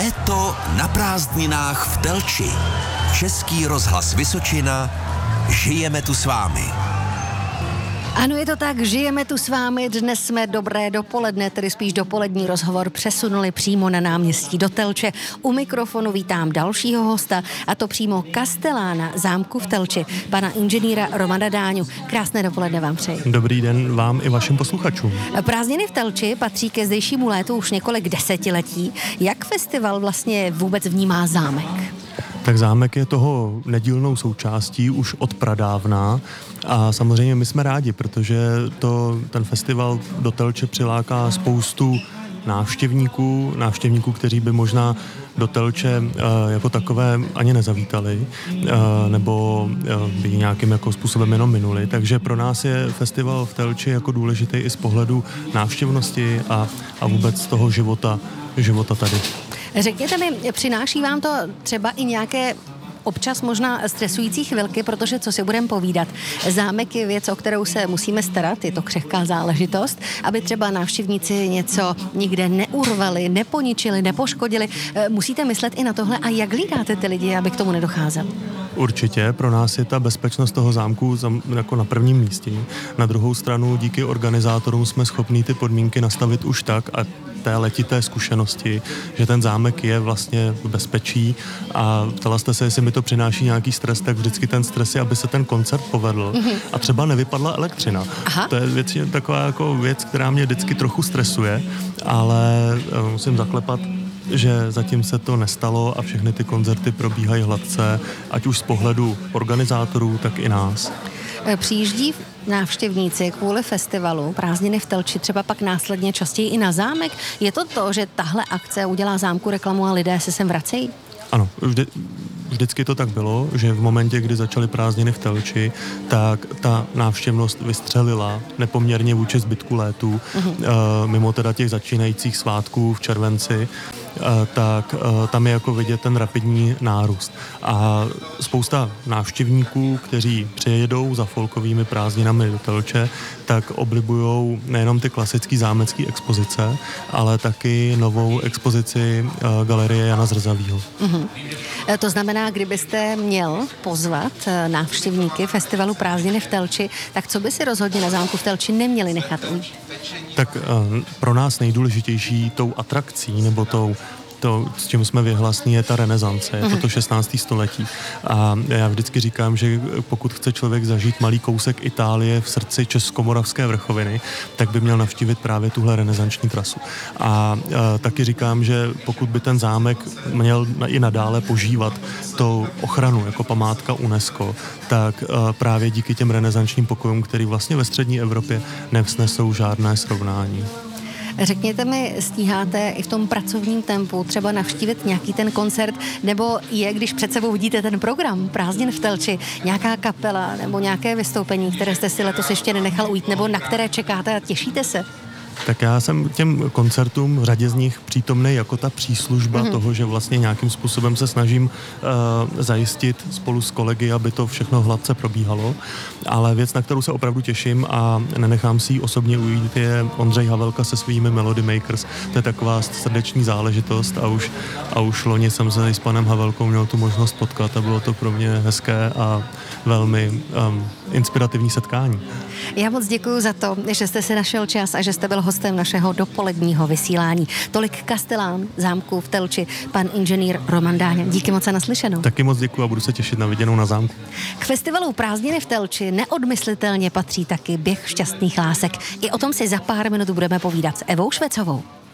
Léto na prázdninách v Telči. Český rozhlas Vysočina. Žijeme tu s vámi. Ano, je to tak, žijeme tu s vámi, dnes jsme dobré dopoledne, tedy spíš dopolední rozhovor přesunuli přímo na náměstí do Telče. U mikrofonu vítám dalšího hosta, a to přímo kastelána zámku v Telči, pana inženýra Romana Dáňu. Krásné dopoledne vám přeji. Dobrý den vám i vašim posluchačům. Prázdniny v Telči patří ke zdejšímu létu už několik desetiletí. Jak festival vlastně vůbec vnímá zámek? Tak zámek je toho nedílnou součástí už od pradávna a samozřejmě my jsme rádi, protože ten festival do Telče přiláká spoustu návštěvníků, kteří by možná do Telče jako takové ani nezavítali, nebo by nějakým jako způsobem jenom minuli. Takže pro nás je festival v Telči jako důležitý i z pohledu návštěvnosti a vůbec toho života tady. Řekněte mi, přináší vám to třeba i nějaké občas možná stresující chvilky, protože co si budeme povídat, zámek je věc, o kterou se musíme starat, je to křehká záležitost, aby třeba návštěvníci něco nikde neurvali, neponičili, nepoškodili. Musíte myslet i na tohle a jak hlídáte ty lidi, aby k tomu nedocházelo? Určitě, pro nás je ta bezpečnost toho zámku jako na prvním místě. Na druhou stranu díky organizátorům jsme schopní ty podmínky nastavit už tak a té letité zkušenosti, že ten zámek je vlastně v bezpečí a ptala jste se, jestli mi to přináší nějaký stres, tak vždycky ten stres je, aby se ten koncert povedl a třeba nevypadla elektřina. Aha. To je taková jako věc, která mě vždycky trochu stresuje, ale musím zaklepat, že zatím se to nestalo a všechny ty koncerty probíhají hladce, ať už z pohledu organizátorů, tak i nás. Přijíždí návštěvníci kvůli festivalu Prázdniny v Telči třeba pak následně častěji i na zámek? Je to to, že tahle akce udělá zámku reklamu a lidé se sem vracejí? Ano, vždycky to tak bylo, že v momentě, kdy začaly prázdniny v Telči, tak ta návštěvnost vystřelila nepoměrně vůči zbytku létu, mimo teda těch začínajících svátků v červenci, tak tam je jako vidět ten rapidní nárůst. A spousta návštěvníků, kteří přijedou za folkovými prázdninami do Telče, tak oblibujou nejenom ty klasické zámecké expozice, ale taky novou expozici Galerie Jana Zrzavýho. To znamená, kdybyste měl pozvat návštěvníky festivalu Prázdniny v Telči, tak co by si rozhodně na zámku v Telči neměli nechat ujít? Tak pro nás nejdůležitější tou atrakcí nebo to, s čím jsme vyhlasní, je ta renesance, je to 16. století. A já vždycky říkám, že pokud chce člověk zažít malý kousek Itálie v srdci Českomoravské vrchoviny, tak by měl navštívit právě tuhle renesanční trasu. A taky říkám, že pokud by ten zámek měl i nadále požívat tou ochranu jako památka UNESCO, tak právě díky těm renesančním pokojům, který vlastně ve střední Evropě nevznesou žádné srovnání. Řekněte mi, stíháte i v tom pracovním tempu třeba navštívit nějaký ten koncert, nebo je, když před sebou vidíte ten program Prázdnin v Telči, nějaká kapela nebo nějaké vystoupení, které jste si letos ještě nenechal ujít, nebo na které čekáte a těšíte se? Tak já jsem těm koncertům v řadě z nich přítomnej jako ta příslužba toho, že vlastně nějakým způsobem se snažím zajistit spolu s kolegy, aby to všechno hladce probíhalo, ale věc, na kterou se opravdu těším a nenechám si ji osobně ujít, je Ondřej Havelka se svými Melody Makers. To je taková srdeční záležitost a už loni jsem se s panem Havelkou měl tu možnost potkat a bylo to pro mě hezké a velmi inspirativní setkání. Já moc děkuji za to, že jste si našel čas a že jste byl hostem našeho dopoledního vysílání. Tolik kastelán zámku v Telči, pan inženýr Roman Dáňa. Díky moc a naslyšenou. Taky moc děkuji a budu se těšit na viděnou na zámku. K festivalu Prázdniny v Telči neodmyslitelně patří taky běh šťastných lásek. I o tom si za pár minut budeme povídat s Evou Švecovou.